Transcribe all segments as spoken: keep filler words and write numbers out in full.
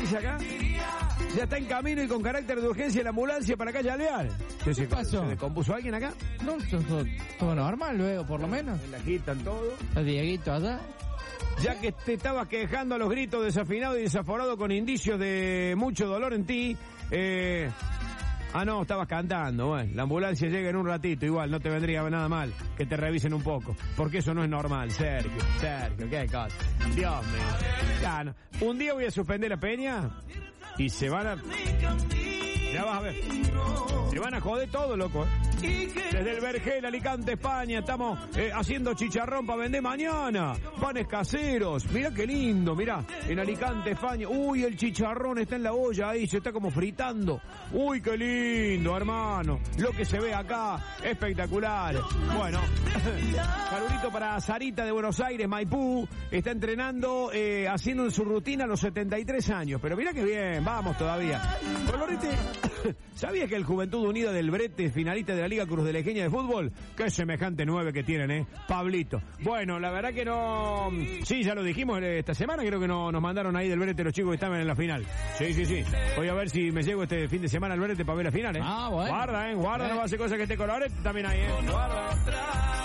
dice acá? Ya está en camino y con carácter de urgencia la ambulancia para calle Aleal. ¿Qué se pasó? ¿Se descompuso alguien acá? No, todo, todo normal luego, por lo menos. Se la quitan todo. El Dieguito allá. Ya que te estabas quejando a los gritos desafinado y desaforado con indicios de mucho dolor en ti, eh... Ah, no, estabas cantando, bueno, la ambulancia llega en un ratito, igual, no te vendría nada mal que te revisen un poco, porque eso no es normal, Sergio, Sergio, qué cosa, Dios mío. Ya, no. Un día voy a suspender la peña y se van a... Ya vas a ver. Se van a joder todo, loco, ¿eh? Desde el Vergel, Alicante, España, estamos eh, haciendo chicharrón para vender mañana. Panes caseros. Mirá qué lindo, mirá. En Alicante, España. Uy, el chicharrón está en la olla ahí, se está como fritando. Uy, qué lindo, hermano. Lo que se ve acá, espectacular. Bueno, saludito para Sarita de Buenos Aires, Maipú. Está entrenando, eh, haciendo su rutina a los setenta y tres años. Pero mirá qué bien, vamos todavía. Colorete. ¿Sabías que el Juventud Unida del Brete, finalista de la Liga Cruz de Lejeña de Fútbol? Qué semejante nueve que tienen, ¿eh? Pablito. Bueno, la verdad que no... Sí, ya lo dijimos esta semana, creo que no, nos mandaron ahí del Brete los chicos que estaban en la final. Sí, sí, sí. Voy a ver si me llego este fin de semana al Brete para ver la final, ¿eh? Ah, bueno. Guarda, ¿eh? Guarda, no va a hacer cosas que este Colorete también hay, ¿eh? Guarda.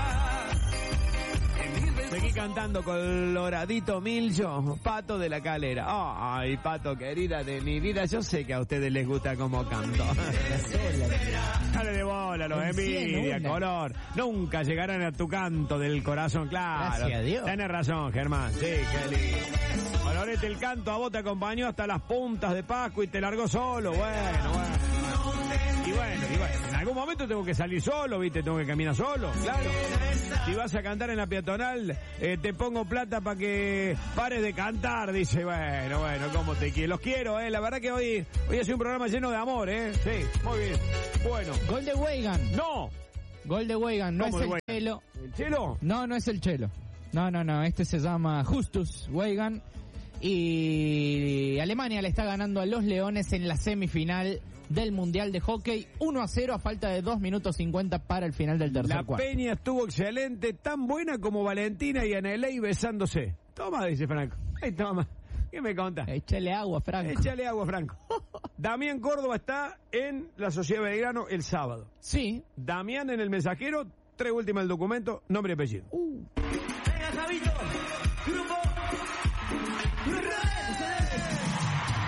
Seguí cantando Coloradito Millo, Pato de la Calera. Oh, ay, Pato querida de mi vida, yo sé que a ustedes les gusta como canto. Dale de bola, los envidia, color. Nunca llegarán a tu canto del corazón, claro. Gracias a Dios. Tienes razón, Germán, sí, qué lindo. Colorete, el canto a vos te acompañó hasta las puntas de Pascua y te largó solo, bueno, bueno. Y bueno, y bueno, en algún momento tengo que salir solo, ¿viste? Tengo que caminar solo, claro. Si vas a cantar en la peatonal, eh, te pongo plata para que pares de cantar, dice. Bueno, bueno, ¿cómo te quiero? Los quiero, ¿eh? La verdad que hoy, hoy ha sido un programa lleno de amor, ¿eh? Sí, muy bien. Bueno. Gol de Weigan. ¡No! Gol de Weigan, no es el Weigan? Chelo. ¿El Chelo? No, no es el Chelo. No, no, no, este se llama Justus Weigan. Y Alemania le está ganando a los Leones en la semifinal del Mundial de Hockey, uno a cero a falta de dos minutos cincuenta para el final del tercer La cuarto. peña estuvo excelente, tan buena como Valentina y Aneley besándose. Toma, dice Franco. Ay, toma. ¿Qué me contás? Échale agua, Franco. Échale agua, Franco. Damián Córdoba está en la Sociedad Belgrano el sábado. Sí. Damián en el Mensajero, tres últimas del documento, nombre y apellido. Uh. Venga, Javito.